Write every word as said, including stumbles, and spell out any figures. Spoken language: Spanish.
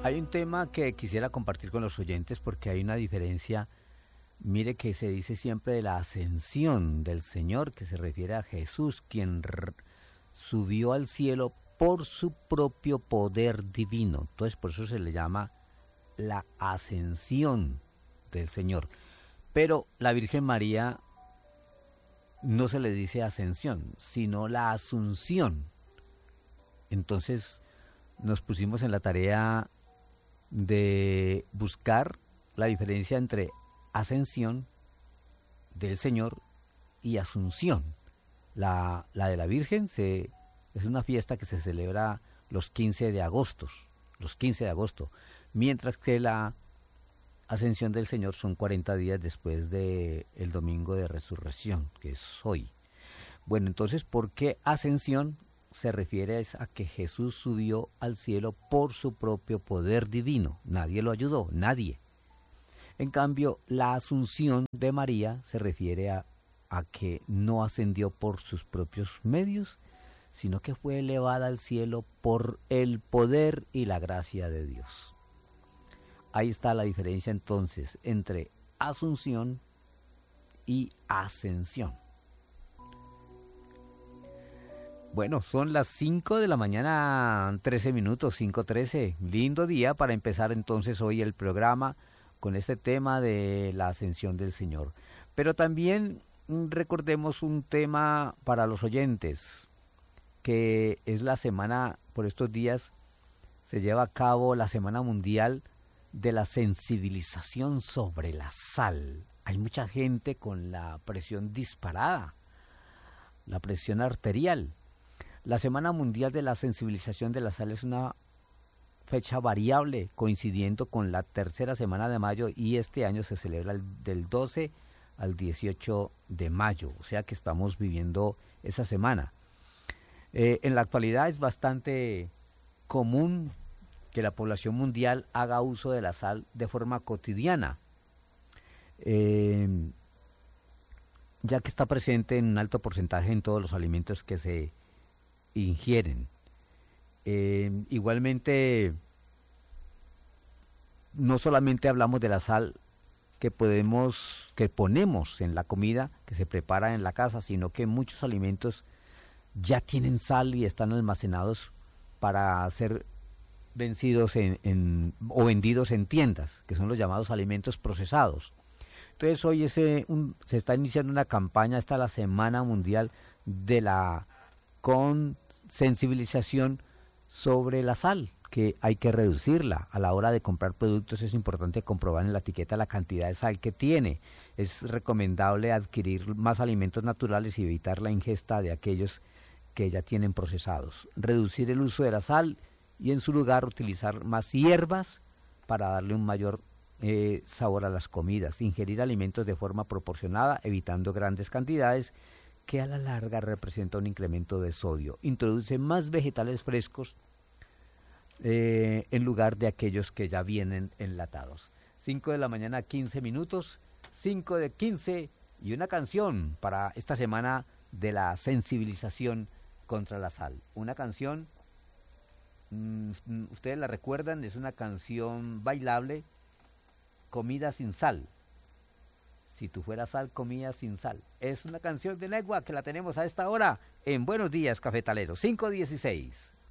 Hay un tema que quisiera compartir con los oyentes porque hay una diferencia. Mire que se dice siempre de la ascensión del Señor, que se refiere a Jesús, quien r- subió al cielo por su propio poder divino. Entonces por eso se le llama la ascensión del Señor. Pero la Virgen María no se le dice ascensión, sino la asunción. Entonces nos pusimos en la tarea de buscar la diferencia entre ascensión del Señor y asunción. La, la de la Virgen se, es una fiesta que se celebra los quince de agosto, los quince de agosto, mientras que la ascensión del Señor son cuarenta días después del domingo de resurrección, que es hoy. Bueno, entonces, ¿por qué ascensión? Se refiere a que Jesús subió al cielo por su propio poder divino. Nadie lo ayudó, nadie. En cambio, la asunción de María se refiere a, a que no ascendió por sus propios medios, sino que fue elevada al cielo por el poder y la gracia de Dios. Ahí está la diferencia entonces entre asunción y ascensión. Bueno, son las cinco de la mañana, trece minutos, cinco trece. Lindo día para empezar entonces hoy el programa con este tema de la ascensión del Señor. Pero también recordemos un tema para los oyentes, que es la semana, por estos días se lleva a cabo la Semana Mundial de la Sensibilización sobre la Sal. Hay mucha gente con la presión disparada, la presión arterial. La Semana Mundial de la Sensibilización de la Sal es una fecha variable, coincidiendo con la tercera semana de mayo, y este año se celebra el, del doce al dieciocho de mayo, o sea que estamos viviendo esa semana. Eh, en la actualidad es bastante común que la población mundial haga uso de la sal de forma cotidiana, eh, ya que está presente en un alto porcentaje en todos los alimentos que se ingieren. Eh, igualmente, no solamente hablamos de la sal que podemos, que ponemos en la comida que se prepara en la casa, sino que muchos alimentos ya tienen sal y están almacenados para ser vencidos en, en, o vendidos en tiendas, que son los llamados alimentos procesados. Entonces hoy ese, un, se está iniciando una campaña, está la Semana Mundial de la con sensibilización sobre la sal, que hay que reducirla. A la hora de comprar productos es importante comprobar en la etiqueta la cantidad de sal que tiene. Es recomendable adquirir más alimentos naturales y evitar la ingesta de aquellos que ya tienen procesados. Reducir el uso de la sal y en su lugar utilizar más hierbas para darle un mayor eh, sabor a las comidas. Ingerir alimentos de forma proporcionada, evitando grandes cantidades, que a la larga representa un incremento de sodio. Introduce más vegetales frescos eh, en lugar de aquellos que ya vienen enlatados. cinco de la mañana, quince minutos, cinco de quince, y una canción para esta semana de la sensibilización contra la sal. Una canción, mmm, ustedes la recuerdan, es una canción bailable, Comida sin sal. Si tú fueras sal, comías sin sal. Es una canción de Negua que la tenemos a esta hora en Buenos Días Cafetaleros, cinco dieciséis.